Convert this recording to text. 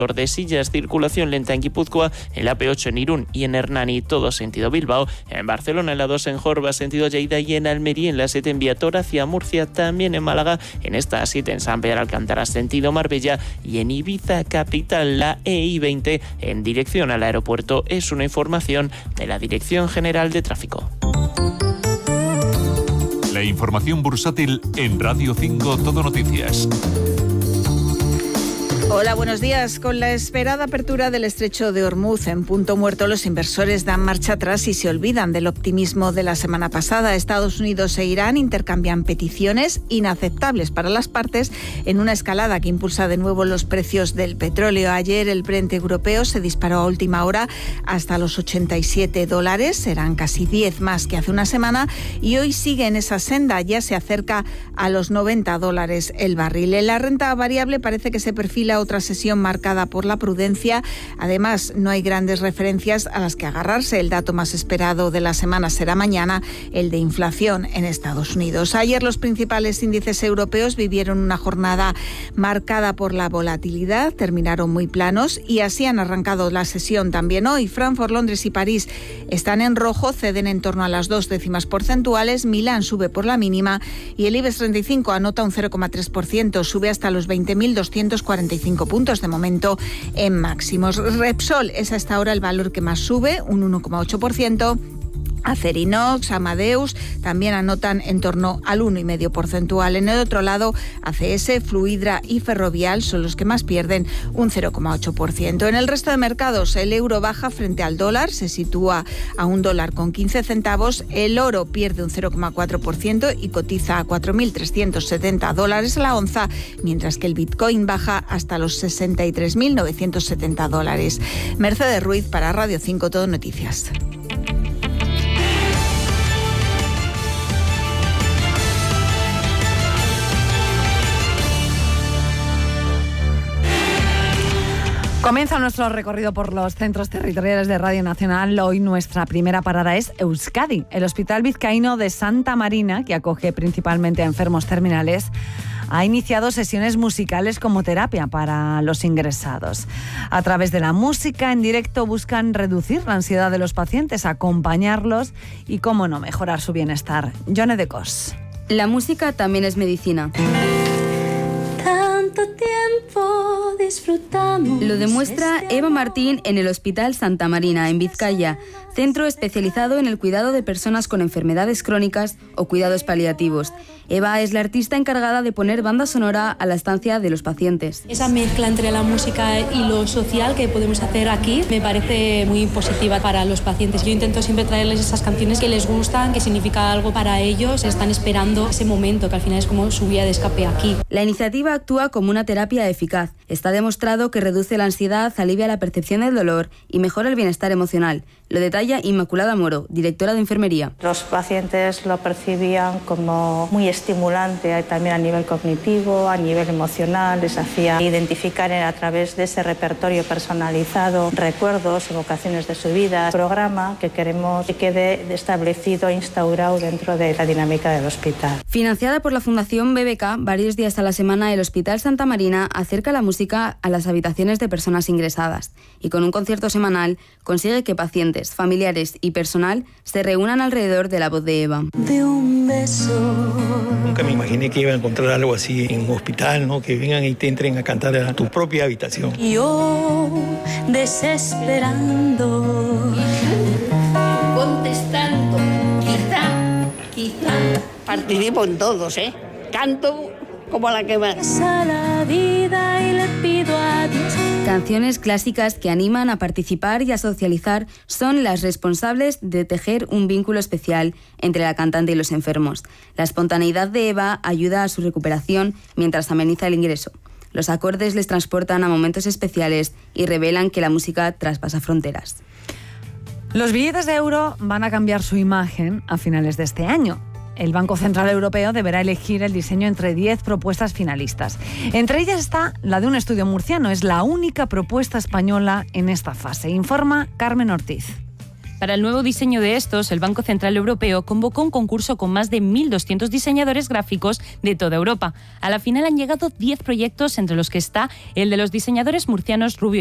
de sillas, circulación lenta en Guipúzcoa, en la P8 en Irún y en Hernani, todo sentido Bilbao, en Barcelona en la 2 en Jorba, sentido Lleida, y en Almería en la 7 en Viator hacia Murcia, también en Málaga, en esta 7 en San Pedro Alcántara, sentido Marbella, y en Ibiza capital la EI20 en dirección al aeropuerto. Es una información de la Dirección General de Tráfico. La información bursátil en Radio 5 Todo Noticias. Hola, buenos días. Con la esperada apertura del estrecho de Hormuz en punto muerto, los inversores dan marcha atrás y se olvidan del optimismo de la semana pasada. Estados Unidos e Irán intercambian peticiones inaceptables para las partes en una escalada que impulsa de nuevo los precios del petróleo. Ayer el Brent europeo se disparó a última hora hasta los $87. Serán casi 10 más que hace una semana y hoy sigue en esa senda. Ya se acerca a los $90 el barril. En la renta variable parece que se perfila otra sesión marcada por la prudencia. Además, no hay grandes referencias a las que agarrarse. El dato más esperado de la semana será mañana, el de inflación en Estados Unidos. Ayer los principales índices europeos vivieron una jornada marcada por la volatilidad, terminaron muy planos y así han arrancado la sesión también hoy. Frankfurt, Londres y París están en rojo, ceden en torno a las 2 décimas porcentuales. Milán sube por la mínima y el IBEX 35 anota un 0,3%, sube hasta los 20.245 puntos de momento en máximos. Repsol es hasta ahora el valor que más sube, un 1,8%. Acerinox, Amadeus también anotan en torno al 1,5 porcentual. En el otro lado, ACS, Fluidra y Ferrovial son los que más pierden, un 0,8%. En el resto de mercados, el euro baja frente al dólar, se sitúa a $1,15. El oro pierde un 0,4% y cotiza a $4.370 la onza, mientras que el Bitcoin baja hasta los $63.970. Mercedes Ruiz para Radio 5 Todo Noticias. Comienza nuestro recorrido por los centros territoriales de Radio Nacional. Hoy nuestra primera parada es Euskadi. El Hospital Vizcaíno de Santa Marina, que acoge principalmente a enfermos terminales, ha iniciado sesiones musicales como terapia para los ingresados. A través de la música en directo buscan reducir la ansiedad de los pacientes, acompañarlos y, cómo no, mejorar su bienestar. Jone de Cos. La música también es medicina. Tanto tiempo disfrutamos. Lo demuestra Eva Martín en el Hospital Santa Marina, en Vizcaya, centro especializado en el cuidado de personas con enfermedades crónicas o cuidados paliativos. Eva es la artista encargada de poner banda sonora a la estancia de los pacientes. Esa mezcla entre la música y lo social que podemos hacer aquí me parece muy positiva para los pacientes. Yo intento siempre traerles esas canciones que les gustan, que significa algo para ellos. Están esperando ese momento, que al final es como su vía de escape aquí. La iniciativa actúa como una terapia eficaz. Está demostrado que reduce la ansiedad, alivia la percepción del dolor y mejora el bienestar emocional. Lo detalla Inmaculada Moro, directora de enfermería. Los pacientes lo percibían como muy estimulante también a nivel cognitivo, a nivel emocional. Les hacía identificar a través de ese repertorio personalizado recuerdos, evocaciones de su vida. Programa que queremos que quede establecido e instaurado dentro de la dinámica del hospital. Financiada por la Fundación BBK, varios días a la semana el Hospital Santa Marina acerca la música a las habitaciones de personas ingresadas y con un concierto semanal consigue que pacientes, familiares y personal se reúnan alrededor de la voz de Eva. De un beso. Nunca me imaginé que iba a encontrar algo así en un hospital, ¿no? Que vengan y te entren a cantar a tu propia habitación. Yo desesperando, contestando, quizá. Participo en todos, canto como la que más. A la vida y le pido a Dios. Canciones clásicas que animan a participar y a socializar son las responsables de tejer un vínculo especial entre la cantante y los enfermos. La espontaneidad de Eva ayuda a su recuperación mientras ameniza el ingreso. Los acordes les transportan a momentos especiales y revelan que la música traspasa fronteras. Los billetes de euro van a cambiar su imagen a finales de este año. El Banco Central Europeo deberá elegir el diseño entre 10 propuestas finalistas. Entre ellas está la de un estudio murciano. Es la única propuesta española en esta fase. Informa Carmen Ortiz. Para el nuevo diseño de estos, el Banco Central Europeo convocó un concurso con más de 1.200 diseñadores gráficos de toda Europa. A la final han llegado 10 proyectos, entre los que está el de los diseñadores murcianos Rubio